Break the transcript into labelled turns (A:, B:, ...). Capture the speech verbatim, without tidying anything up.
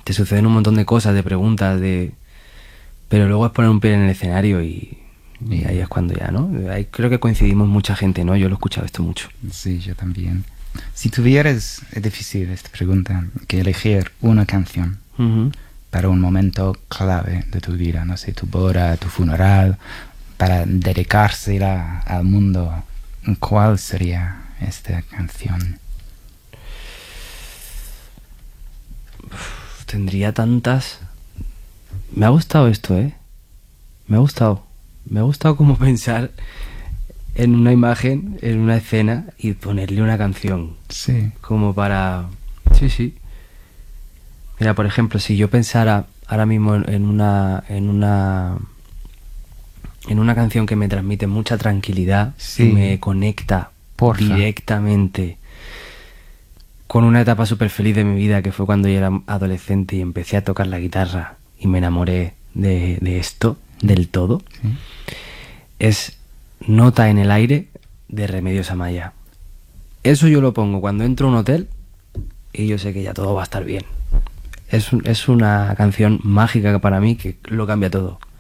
A: te suceden un montón de cosas, de preguntas, de... pero luego es poner un pie en el escenario y, y ahí es cuando ya, ¿no? Ahí creo que coincidimos mucha gente, ¿no? Yo lo he escuchado esto mucho.
B: Sí, yo también. Si tuvieras, es difícil esta pregunta, que elegir una canción
A: Uh-huh.
B: para un momento clave de tu vida, no sé, tu boda, tu funeral, para dedicársela al mundo, ¿cuál sería esta canción?
A: Uf, tendría tantas... Me ha gustado esto, ¿eh? Me ha gustado. Me ha gustado como pensar en una imagen, en una escena y ponerle una canción.
B: Sí.
A: Como para... Sí, sí. Mira, por ejemplo, si yo pensara ahora mismo en una... En una... En una canción que me transmite mucha tranquilidad,
B: Sí.
A: que me conecta
B: Porfa.
A: directamente con una etapa súper feliz de mi vida, que fue cuando yo era adolescente y empecé a tocar la guitarra y me enamoré de, de esto, del todo,
B: Sí.
A: es Nota en el aire de Remedios Amaya. Eso yo lo pongo cuando entro a un hotel y yo sé que ya todo va a estar bien. Es, un- es una canción mágica para mí que lo cambia todo.